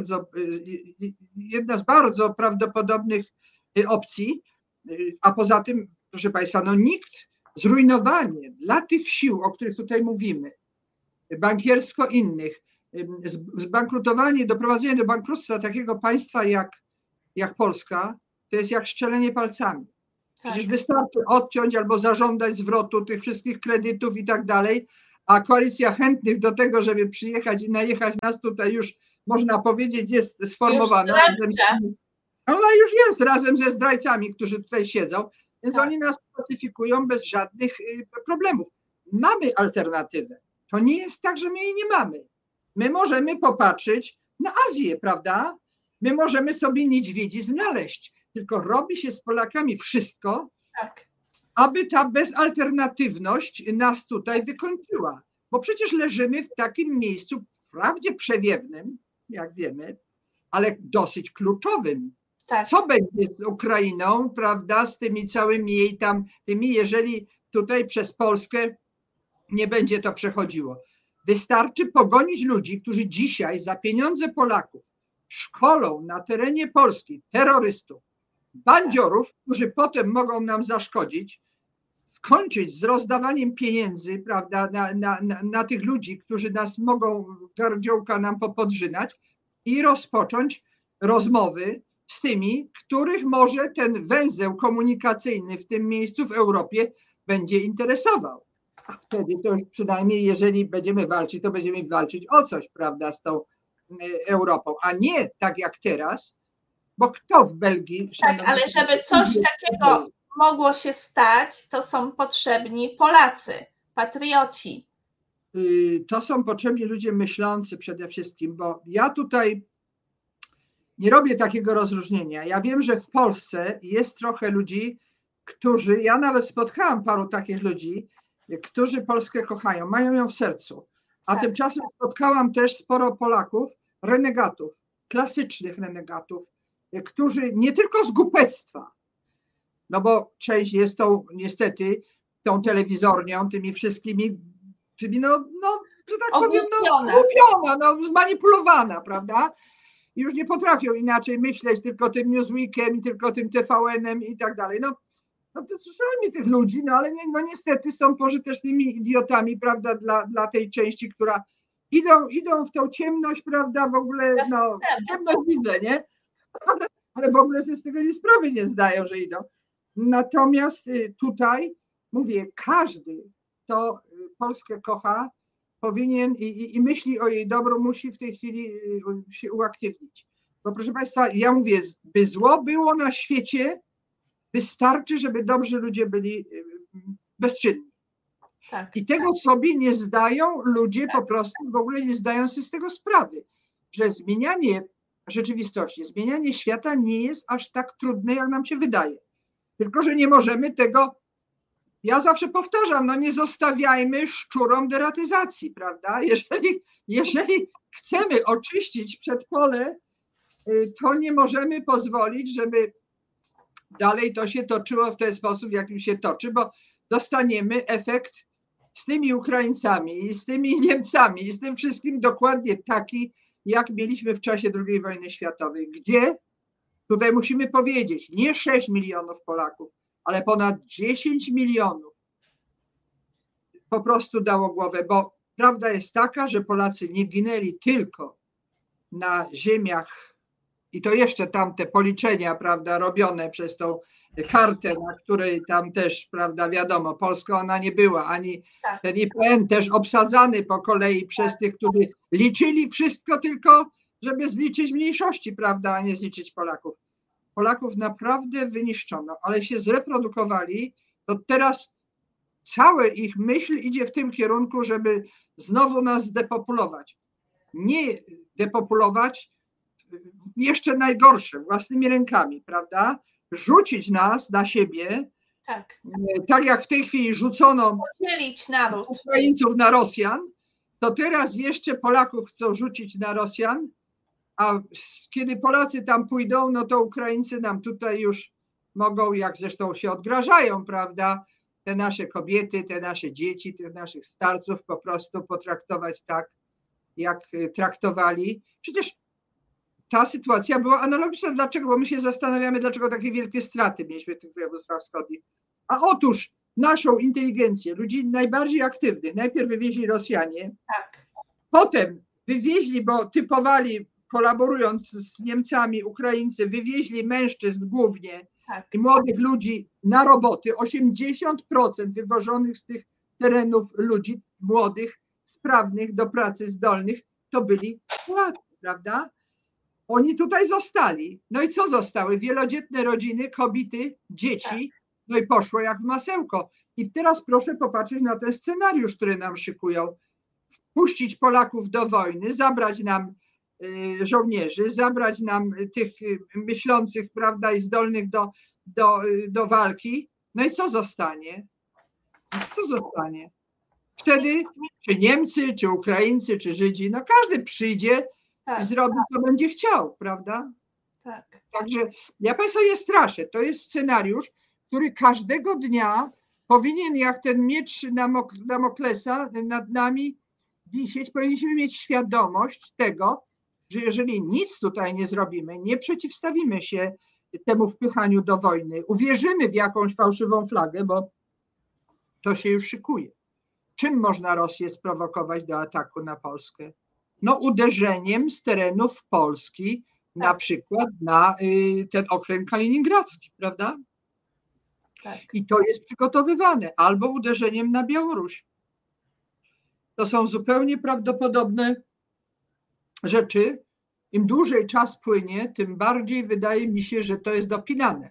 bardzo prawdopodobnych opcji, a poza tym, proszę Państwa, no zrujnowanie dla tych sił, o których tutaj mówimy, bankiersko innych, zbankrutowanie, doprowadzenie do bankructwa takiego państwa jak Polska, to jest jak strzelenie palcami. Przecież wystarczy odciąć albo zażądać zwrotu tych wszystkich kredytów i tak dalej, a koalicja chętnych do tego, żeby przyjechać i najechać nas tutaj już, można powiedzieć, jest sformowana. Ona już jest razem ze zdrajcami, którzy tutaj siedzą, więc tak. Oni nas pacyfikują bez żadnych problemów. Mamy alternatywę. To nie jest tak, że my jej nie mamy. My możemy popatrzeć na Azję, prawda? My możemy sobie niedźwiedzi znaleźć, tylko robi się z Polakami wszystko, tak. aby ta bezalternatywność nas tutaj wykończyła. Bo przecież leżymy w takim miejscu, wprawdzie przewiewnym, jak wiemy, ale dosyć kluczowym. Tak. Co będzie z Ukrainą, prawda, z tymi całymi jej tam, jeżeli tutaj przez Polskę nie będzie to przechodziło. Wystarczy pogonić ludzi, którzy dzisiaj za pieniądze Polaków szkolą na terenie Polski terrorystów, bandziorów, którzy potem mogą nam zaszkodzić, skończyć z rozdawaniem pieniędzy, prawda, na tych ludzi, którzy nas mogą, gardziołka nam popodrzynać, i rozpocząć rozmowy z tymi, których może ten węzeł komunikacyjny w tym miejscu w Europie będzie interesował. A wtedy to już przynajmniej, jeżeli będziemy walczyć, to będziemy walczyć o coś, prawda, z tą Europą, a nie tak jak teraz, bo kto w Belgii... Tak, ale żeby coś takiego mogło się stać, to są potrzebni Polacy, patrioci. To są potrzebni ludzie myślący przede wszystkim, bo ja tutaj nie robię takiego rozróżnienia. Ja wiem, że w Polsce jest trochę ludzi, którzy, ja nawet spotkałam paru takich ludzi, którzy Polskę kochają, mają ją w sercu, a tak. Tymczasem spotkałam też sporo Polaków, renegatów, klasycznych renegatów, którzy nie tylko z głupectwa, no bo część jest tą, niestety, tą telewizornią, tymi wszystkimi, tymi no że tak powiem, ogłupiona, zmanipulowana, prawda? I już nie potrafią inaczej myśleć, tylko tym Newsweekiem i tylko tym TVN-em i tak dalej. No to słyszałem tych ludzi, ale niestety są pożytecznymi idiotami, prawda, dla tej części, która idą w tą ciemność, prawda, w ogóle, ciemność widzę, nie? Ale w ogóle sobie z tego sprawy nie zdają, że idą. Natomiast tutaj, mówię, każdy, kto Polskę kocha, powinien i myśli o jej dobro, musi w tej chwili się uaktywnić. Bo proszę Państwa, ja mówię, by zło było na świecie, wystarczy, żeby dobrzy ludzie byli bezczynni. Tak, I tego sobie nie zdają ludzie, po prostu w ogóle nie zdają sobie z tego sprawy, że zmienianie rzeczywistości, zmienianie świata nie jest aż tak trudne, jak nam się wydaje. Tylko że nie możemy tego, ja zawsze powtarzam, nie zostawiajmy szczurom deratyzacji, prawda? Jeżeli chcemy oczyścić przedpole, to nie możemy pozwolić, żeby dalej to się toczyło w ten sposób, w jakim się toczy, bo dostaniemy efekt z tymi Ukraińcami i z tymi Niemcami i z tym wszystkim dokładnie taki, jak mieliśmy w czasie II wojny światowej, gdzie, tutaj musimy powiedzieć, nie 6 milionów Polaków, ale ponad 10 milionów po prostu dało głowę, bo prawda jest taka, że Polacy nie ginęli tylko na ziemiach, i to jeszcze tamte policzenia, prawda, robione przez tą kartę, na której tam też, prawda, wiadomo, Polska ona nie była, ani ten IPN też obsadzany po kolei przez tych, którzy liczyli wszystko tylko, żeby zliczyć mniejszości, prawda, a nie zliczyć Polaków. Polaków naprawdę wyniszczono, ale się zreprodukowali, to teraz cała ich myśl idzie w tym kierunku, żeby znowu nas zdepopulować. Nie depopulować, jeszcze najgorsze, własnymi rękami, prawda? Rzucić nas na siebie, tak jak w tej chwili rzucono podzielić naród. Ukraińców na Rosjan, to teraz jeszcze Polaków chcą rzucić na Rosjan, a kiedy Polacy tam pójdą, no to Ukraińcy nam tutaj już mogą, jak zresztą się odgrażają, prawda, te nasze kobiety, te nasze dzieci, tych naszych starców po prostu potraktować tak, jak traktowali. Przecież ta sytuacja była analogiczna. Dlaczego? Bo my się zastanawiamy, dlaczego takie wielkie straty mieliśmy w tych województwach wschodnich. A otóż naszą inteligencję, ludzi najbardziej aktywnych, najpierw wywieźli Rosjanie, potem wywieźli, bo typowali, kolaborując z Niemcami, Ukraińcy, wywieźli mężczyzn głównie i młodych ludzi na roboty. 80% wywożonych z tych terenów ludzi młodych, sprawnych, do pracy zdolnych, to byli Polacy, prawda? Oni tutaj zostali. No i co zostały? Wielodzietne rodziny, kobiety, dzieci, no i poszło jak w masełko. I teraz proszę popatrzeć na ten scenariusz, który nam szykują. Puścić Polaków do wojny, zabrać nam żołnierzy, zabrać nam tych myślących, prawda, i zdolnych do walki. No i co zostanie? Co zostanie? Wtedy czy Niemcy, czy Ukraińcy, czy Żydzi, no każdy przyjdzie i zrobi, co będzie chciał, prawda? Tak. Także ja Państwa nie straszę. To jest scenariusz, który każdego dnia powinien, jak ten miecz Damoklesa nad nami wisieć. Powinniśmy mieć świadomość tego, że jeżeli nic tutaj nie zrobimy, nie przeciwstawimy się temu wpychaniu do wojny, uwierzymy w jakąś fałszywą flagę, bo to się już szykuje. Czym można Rosję sprowokować do ataku na Polskę? No uderzeniem z terenów Polski, na przykład na ten okręg kaliningradzki, prawda? Tak. I to jest przygotowywane, albo uderzeniem na Białoruś. To są zupełnie prawdopodobne rzeczy. Im dłużej czas płynie, tym bardziej wydaje mi się, że to jest dopinane.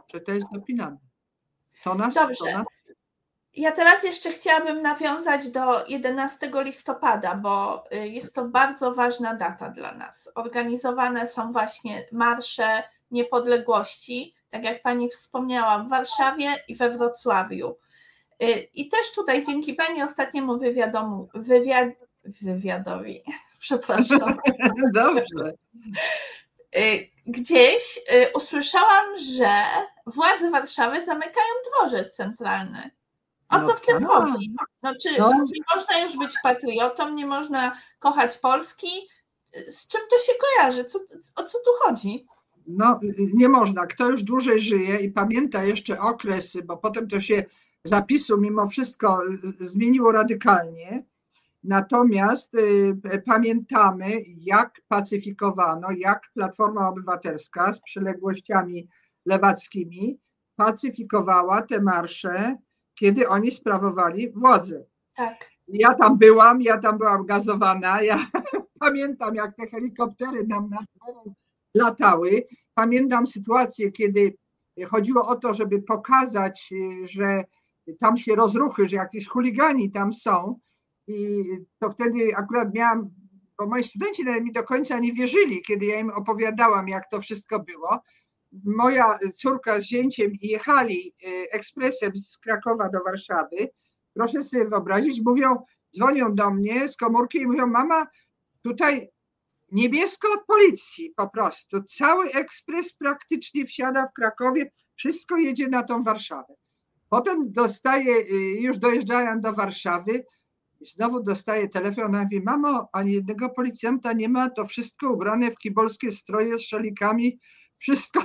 Dobrze. Ja teraz jeszcze chciałabym nawiązać do 11 listopada, bo jest to bardzo ważna data dla nas. Organizowane są właśnie marsze niepodległości, tak jak Pani wspomniała, w Warszawie i we Wrocławiu. I też tutaj dzięki Pani ostatniemu wywiadowi, przepraszam. Dobrze. Gdzieś usłyszałam, że władze Warszawy zamykają dworzec centralny. O co w tym chodzi? Czy nie można już być patriotą, nie można kochać Polski? Z czym to się kojarzy? O co tu chodzi? No nie można. Kto już dłużej żyje i pamięta jeszcze okresy, bo potem to się zapisu mimo wszystko zmieniło radykalnie. Natomiast pamiętamy, jak pacyfikowano, jak Platforma Obywatelska z przyległościami lewackimi pacyfikowała te marsze, kiedy oni sprawowali władzę. Tak. Ja tam byłam gazowana. Ja pamiętam, jak te helikoptery nam nad głową latały. Pamiętam sytuację, kiedy chodziło o to, żeby pokazać, że tam się rozruchy, że jakieś chuligani tam są. I to wtedy akurat miałam, bo moi studenci nawet mi do końca nie wierzyli, kiedy ja im opowiadałam, jak to wszystko było. Moja córka z zięciem jechali ekspresem z Krakowa do Warszawy. Proszę sobie wyobrazić, dzwonią do mnie z komórki i mówią: mama, tutaj niebiesko od policji po prostu. Cały ekspres praktycznie wsiada w Krakowie, wszystko jedzie na tą Warszawę. Potem już dojeżdżają do Warszawy, i znowu dostaję telefon, ona mówi: mamo, ani jednego policjanta nie ma, to wszystko ubrane w kibolskie stroje z szalikami, wszystko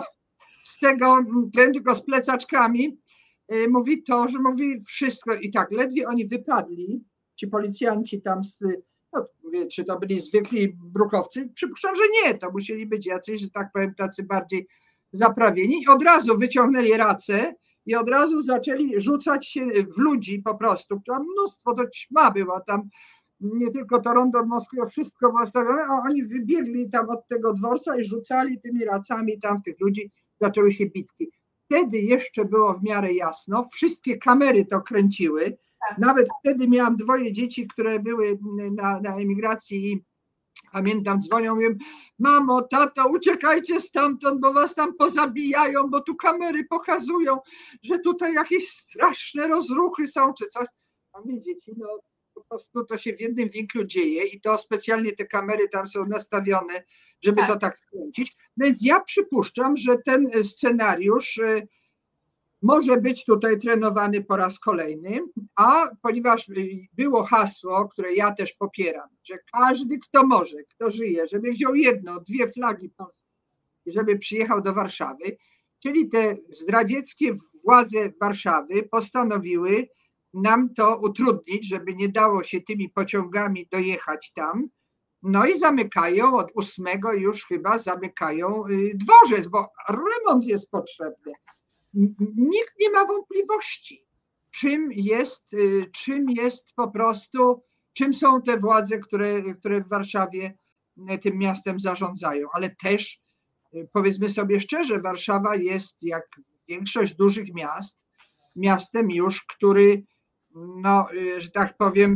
tylko z plecaczkami. Mówi wszystko. I tak, ledwie oni wypadli, ci policjanci tam, mówię, czy to byli zwykli brukowcy? Przypuszczam, że nie, to musieli być jacyś, że tak powiem, tacy bardziej zaprawieni. I od razu wyciągnęli racę i od razu zaczęli rzucać się w ludzi po prostu. Tam mnóstwo, to ćma była tam, nie tylko to rondo Moskwy, wszystko było stawione, a oni wybiegli tam od tego dworca i rzucali tymi racami tam w tych ludzi, zaczęły się bitki. Wtedy jeszcze było w miarę jasno, wszystkie kamery to kręciły, nawet wtedy miałam 2 dzieci, które były na emigracji i pamiętam, dzwonią, mówię: mamo, tato, uciekajcie stamtąd, bo was tam pozabijają, bo tu kamery pokazują, że tutaj jakieś straszne rozruchy są, czy coś. A mnie dzieci, no po prostu to się w jednym winklu dzieje i to specjalnie te kamery tam są nastawione, żeby to tak kręcić. Więc ja przypuszczam, że ten scenariusz może być tutaj trenowany po raz kolejny, a ponieważ było hasło, które ja też popieram, że każdy, kto może, kto żyje, żeby wziął 1, 2 flagi polskie i żeby przyjechał do Warszawy, czyli te zdradzieckie władze Warszawy postanowiły nam to utrudnić, żeby nie dało się tymi pociągami dojechać tam. No i zamykają, od 8 już chyba zamykają dworzec, bo remont jest potrzebny. Nikt nie ma wątpliwości. czym jest po prostu, czym są te władze, które w Warszawie tym miastem zarządzają, ale też powiedzmy sobie szczerze, Warszawa jest, jak większość dużych miast, miastem już, który, no, że tak powiem,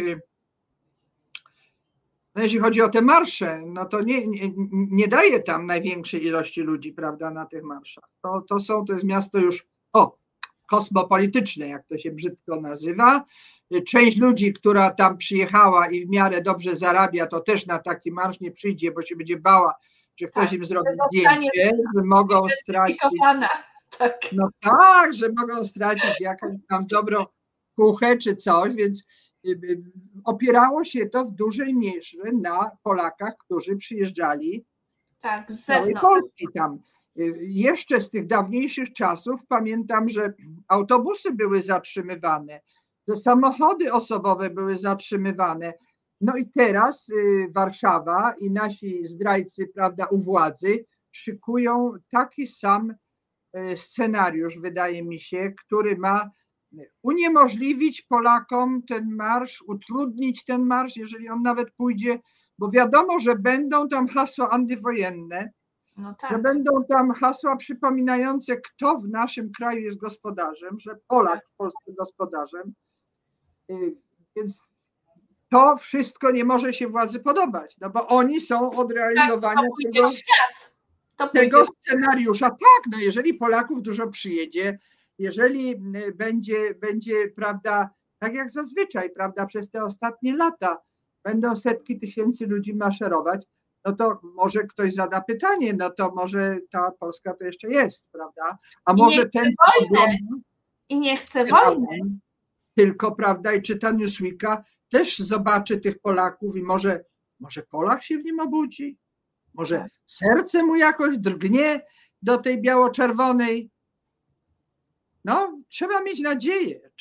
no jeśli chodzi o te marsze, no to nie daje tam największej ilości ludzi, prawda, na tych marszach. To jest miasto już, kosmopolityczne, jak to się brzydko nazywa. Część ludzi, która tam przyjechała i w miarę dobrze zarabia, to też na taki marsz nie przyjdzie, bo się będzie bała, że ktoś im zrobi zdjęcie, że mogą stracić. Tak. No tak, że mogą stracić jakąś tam dobrą kuchę czy coś, więc opierało się to w dużej mierze na Polakach, którzy przyjeżdżali z całej Polski tam. Jeszcze z tych dawniejszych czasów pamiętam, że autobusy były zatrzymywane, że samochody osobowe były zatrzymywane. No i teraz Warszawa i nasi zdrajcy, prawda, u władzy szykują taki sam scenariusz, wydaje mi się, który ma uniemożliwić Polakom ten marsz, utrudnić ten marsz, jeżeli on nawet pójdzie, bo wiadomo, że będą tam hasła antywojenne, no tak, że będą tam hasła przypominające, kto w naszym kraju jest gospodarzem, że Polak w Polsce gospodarzem, więc to wszystko nie może się władzy podobać, no bo oni są od realizowania tego scenariusza. Tak, no jeżeli Polaków dużo przyjedzie, jeżeli będzie, prawda, tak jak zazwyczaj, prawda, przez te ostatnie lata będą setki tysięcy ludzi maszerować, no to może ktoś zada pytanie, no to może ta Polska to jeszcze jest, prawda? A może ten i nie chce wojny. Tylko, prawda, i czyta Newsweeka, też zobaczy tych Polaków i może Polak się w nim obudzi, może serce mu jakoś drgnie do tej biało-czerwonej. No, trzeba mieć nadzieję,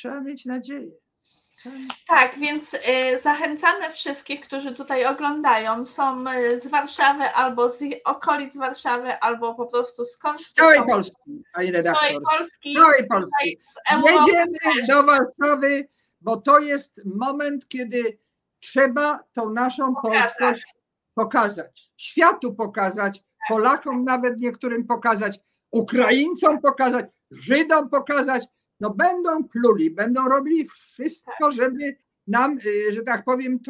Tak, więc zachęcamy wszystkich, którzy tutaj oglądają, są z Warszawy albo z okolic Warszawy, albo po prostu skądś. Z całej Polski, pani redaktor. Z całej Polski. Jedziemy do Warszawy, bo to jest moment, kiedy trzeba tą naszą polskość pokazać, światu pokazać, Polakom nawet niektórym pokazać, Ukraińcom pokazać, Żydom pokazać, no będą pluli, będą robili wszystko, żeby nam, że tak powiem,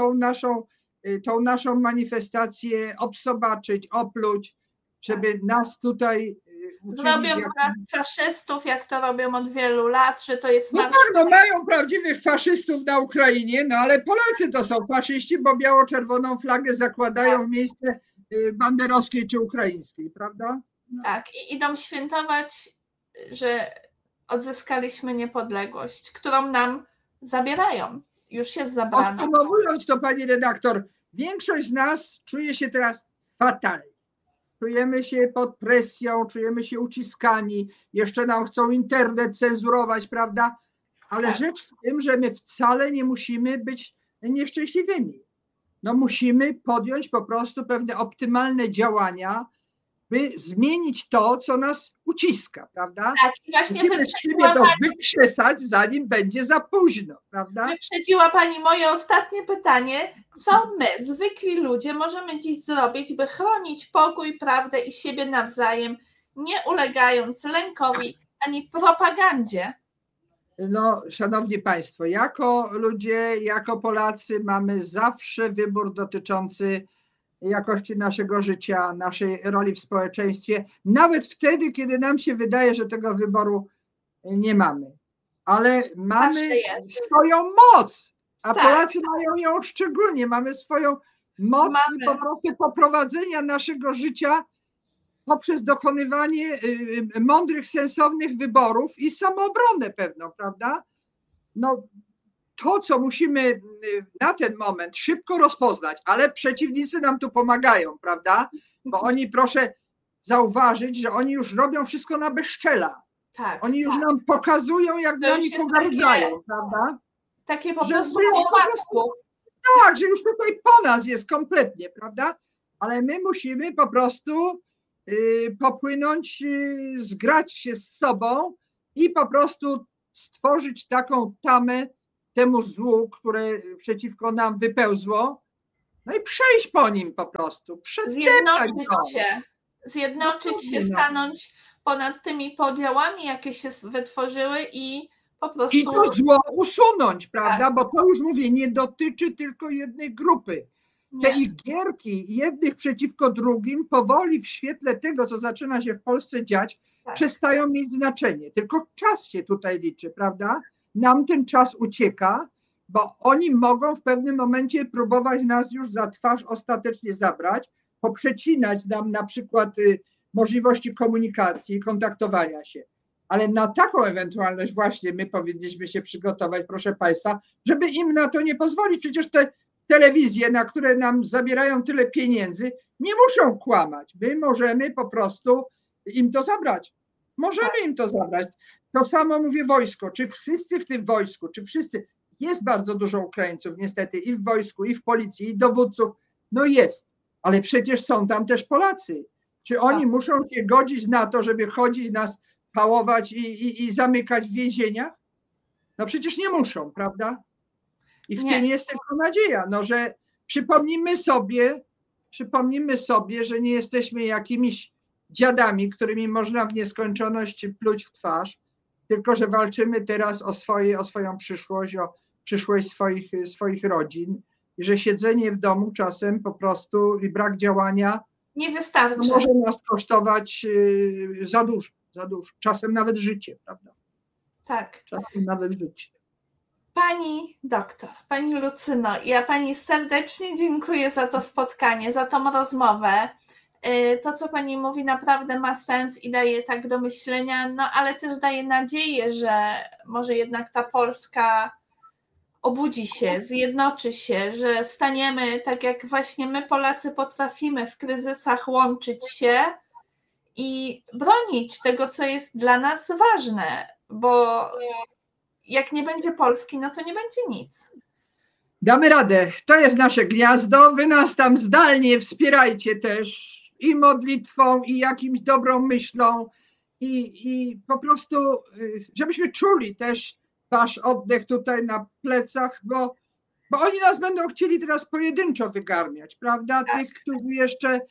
tą naszą manifestację obsobaczyć, opluć, żeby nas tutaj zrobią z nas faszystów, jak to robią od wielu lat, że to jest marsz. No tak, no mają prawdziwych faszystów na Ukrainie, no ale Polacy to są faszyści, bo biało-czerwoną flagę zakładają w miejsce banderowskiej czy ukraińskiej, prawda? No. Tak, i idą świętować, że odzyskaliśmy niepodległość, którą nam zabierają. Już jest zabrana. Podsumowując to, pani redaktor, większość z nas czuje się teraz fatalnie. Czujemy się pod presją, czujemy się uciskani, jeszcze nam chcą internet cenzurować, prawda? Ale rzecz w tym, że my wcale nie musimy być nieszczęśliwymi. No musimy podjąć po prostu pewne optymalne działania, by zmienić to, co nas uciska, prawda? Tak, i właśnie musimy to wykrzesać, zanim będzie za późno, prawda? Wyprzedziła pani moje ostatnie pytanie. Co my, zwykli ludzie, możemy dziś zrobić, by chronić pokój, prawdę i siebie nawzajem, nie ulegając lękowi ani propagandzie? No, szanowni państwo, jako ludzie, jako Polacy mamy zawsze wybór dotyczący jakości naszego życia, naszej roli w społeczeństwie, nawet wtedy, kiedy nam się wydaje, że tego wyboru nie mamy. Ale mamy swoją moc, a Polacy mają ją szczególnie. Mamy swoją moc po prostu poprowadzenia naszego życia poprzez dokonywanie mądrych, sensownych wyborów i samoobronę pewną, prawda? No, to, co musimy na ten moment szybko rozpoznać, ale przeciwnicy nam tu pomagają, prawda? Bo oni, proszę zauważyć, że oni już robią wszystko na bezczela. Tak, oni już nam pokazują, jak nami pogardzają, prawda? Takie po prostu po łasku. Tak, że już tutaj po nas jest kompletnie, prawda? Ale my musimy po prostu popłynąć, zgrać się z sobą i po prostu stworzyć taką tamę temu złu, które przeciwko nam wypełzło, no i przejść po nim po prostu, zjednoczyć się, stanąć ponad tymi podziałami, jakie się wytworzyły i po prostu... I to zło usunąć, prawda? Tak. Bo to już mówię, nie dotyczy tylko jednej grupy. Te ich gierki jednych przeciwko drugim powoli w świetle tego, co zaczyna się w Polsce dziać, przestają mieć znaczenie. Tylko czas się tutaj liczy, prawda? Nam ten czas ucieka, bo oni mogą w pewnym momencie próbować nas już za twarz ostatecznie zabrać, poprzecinać nam na przykład możliwości komunikacji, kontaktowania się. Ale na taką ewentualność właśnie my powinniśmy się przygotować, proszę Państwa, żeby im na to nie pozwolić. Przecież te telewizje, na które nam zabierają tyle pieniędzy, nie muszą kłamać. My możemy po prostu im to zabrać. Możemy im to zabrać. To samo mówię wojsko. Czy wszyscy w tym wojsku, czy wszyscy, jest bardzo dużo Ukraińców niestety i w wojsku, i w policji, i dowódców, no jest, ale przecież są tam też Polacy. Czy oni muszą się godzić na to, żeby chodzić nas pałować i zamykać w więzieniach? No przecież nie muszą, prawda? I w tym jest tylko nadzieja, no, że przypomnimy sobie, że nie jesteśmy jakimiś dziadami, którymi można w nieskończoność pluć w twarz, tylko że walczymy teraz o swoją przyszłość, o przyszłość swoich rodzin i że siedzenie w domu czasem po prostu i brak działania nie wystarczy. Może nas kosztować za dużo, czasem nawet życie, prawda? Tak. Czasem nawet życie. Pani doktor, pani Lucyno, ja pani serdecznie dziękuję za to spotkanie, za tą rozmowę. To, co pani mówi, naprawdę ma sens i daje tak do myślenia, no ale też daje nadzieję, że może jednak ta Polska obudzi się, zjednoczy się, że staniemy tak jak właśnie my Polacy potrafimy w kryzysach łączyć się i bronić tego, co jest dla nas ważne, bo jak nie będzie Polski, no to nie będzie nic. Damy radę, to jest nasze gniazdo, wy nas tam zdalnie wspierajcie też i modlitwą, i jakimś dobrą myślą i po prostu, żebyśmy czuli też wasz oddech tutaj na plecach, bo oni nas będą chcieli teraz pojedynczo wygarniać, prawda? Tak. Tych, którzy jeszcze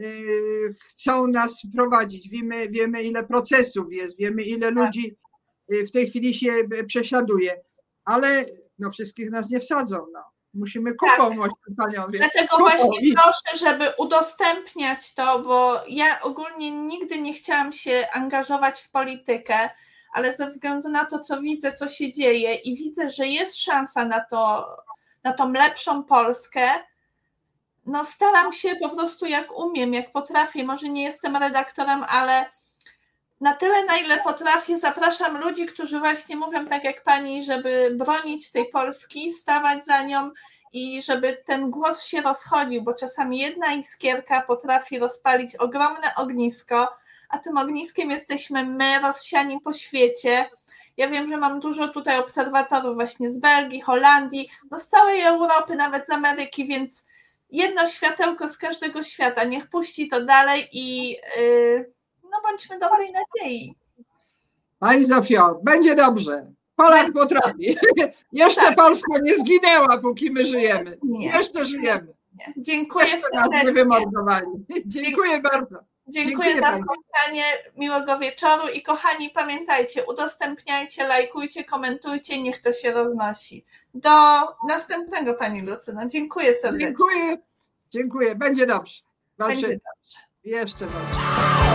chcą nas prowadzić. Wiemy ile procesów jest, wiemy ile ludzi w tej chwili się prześladuje, ale no wszystkich nas nie wsadzą. No. Musimy kupą, panowie. Dlatego właśnie proszę, żeby udostępniać to, bo ja ogólnie nigdy nie chciałam się angażować w politykę, ale ze względu na to, co widzę, co się dzieje i widzę, że jest szansa na tą lepszą Polskę, no staram się po prostu jak umiem, jak potrafię. Może nie jestem redaktorem, ale na tyle, na ile potrafię, zapraszam ludzi, którzy właśnie mówią tak jak pani, żeby bronić tej Polski, stawać za nią i żeby ten głos się rozchodził, bo czasami jedna iskierka potrafi rozpalić ogromne ognisko, a tym ogniskiem jesteśmy my, rozsiani po świecie. Ja wiem, że mam dużo tutaj obserwatorów właśnie z Belgii, Holandii, no z całej Europy, nawet z Ameryki, więc jedno światełko z każdego świata, niech puści to dalej i no bądźmy dobrej nadziei. Pani Zofio, będzie dobrze. Polak potrafi. Jeszcze tak. Polska nie zginęła, póki my żyjemy. Nie. Jeszcze żyjemy. Nie. Dziękuję serdecznie. Nas nie wymordowali. Dziękuję bardzo. Dziękuję za spotkanie, miłego wieczoru i kochani, pamiętajcie, udostępniajcie, lajkujcie, komentujcie, niech to się roznosi. Do następnego, pani Lucyno. Dziękuję serdecznie. Dziękuję. Będzie dobrze. Będzie dobrze. Jeszcze dobrze.